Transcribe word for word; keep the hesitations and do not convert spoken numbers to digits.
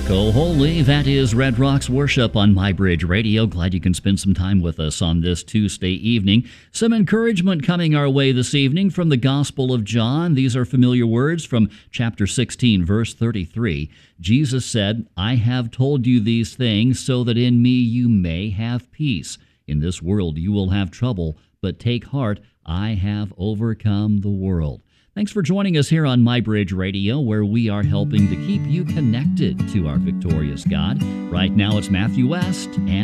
Go Holy, that is Red Rocks Worship on MyBridge Radio. Glad you can spend some time with us on this Tuesday evening. Some encouragement coming our way this evening from the Gospel of John. These are familiar words from chapter sixteen, verse thirty-three. Jesus said, "I have told you these things so that in me you may have peace. In this world you will have trouble, but take heart, I have overcome the world." Thanks for joining us here on MyBridge Radio, where we are helping to keep you connected to our victorious God. Right now it's Matthew West and